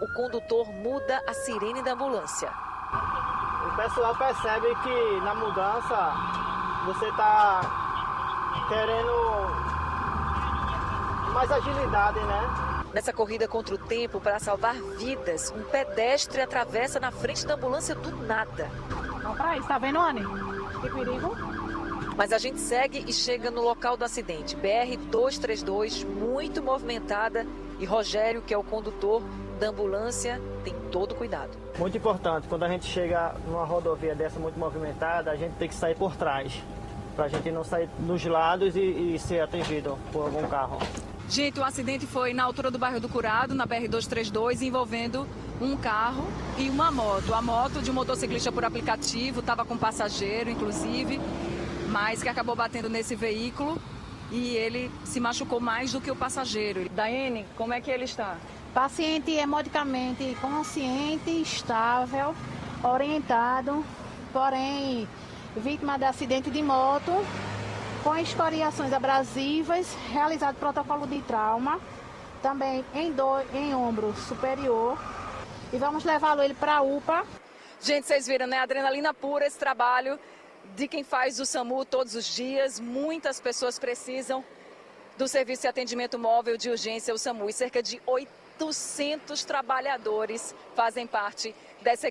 o condutor muda a sirene da ambulância. O pessoal percebe que na mudança você está querendo mais agilidade, né? Nessa corrida contra o tempo para salvar vidas, um pedestre atravessa na frente da ambulância do nada. Não, para isso, tá vendo, Anny? Que perigo. Mas a gente segue e chega no local do acidente. BR-232, muito movimentada, e Rogério, que é o condutor da ambulância, tem todo o cuidado. Muito importante, quando a gente chega numa rodovia dessa muito movimentada, a gente tem que sair por trás, para a gente não sair dos lados e ser atingido por algum carro. Gente, o acidente foi na altura do bairro do Curado, na BR-232, envolvendo um carro e uma moto. A moto de um motociclista por aplicativo, estava com passageiro, inclusive, mas que acabou batendo nesse veículo e ele se machucou mais do que o passageiro. Daiane, como é que ele está? Paciente hemodicamente consciente, estável, orientado, porém vítima de acidente de moto, com escoriações abrasivas, realizado protocolo de trauma, também em ombro superior, e vamos levá-lo para a UPA. Gente, vocês viram, né? Adrenalina pura, esse trabalho de quem faz o SAMU todos os dias. Muitas pessoas precisam do Serviço de Atendimento Móvel de Urgência, o SAMU, e cerca de 800 trabalhadores fazem parte dessa equipe.